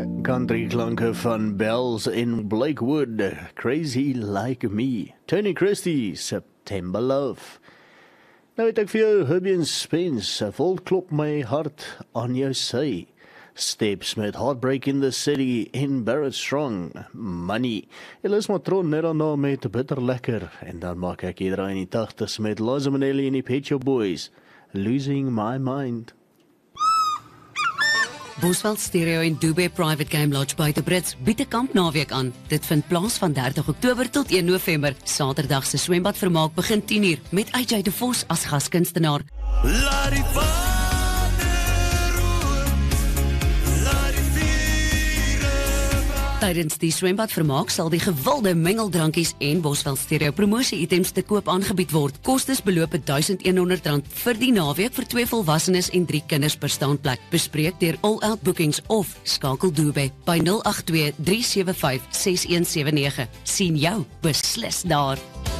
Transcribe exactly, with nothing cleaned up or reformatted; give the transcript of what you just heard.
Country klanke van Bells in Blakewood, Crazy Like Me. Tony Christie, September Love. Nou het ek vir jou Herbie and Spence, vol klop my hart aan jou sy. Steps met Heartbreak in the City in Barrett Strong, Money. Elis Matron net daarna met Bitter Lekker. En dan maak ek hier in die tachtigs met Liza Minnelli en die Pet Shop Boys, Losing My Mind. Bosveld Stereo en Dube Private Game Lodge buite Brits bied 'n kamp naweek aan. Dit vind plaas van dertig Oktober tot een November. Saterdag se swembadvermaak begin tien uur met A J de Vos as gaskunstenaar. Tydens die swembadvermaak sal die gewilde mengeldrankies en Bosveld Stereo promosie-items te koop aangebied word. Kostes beloop duisend honderd rand vir die naweek vir twee volwassenes en drie kinders per staanplek. Bespreek deur All Out Bookings of skakel Dube by nul agt twee drie sewe vyf ses een sewe nege. Sien jou beslis daar.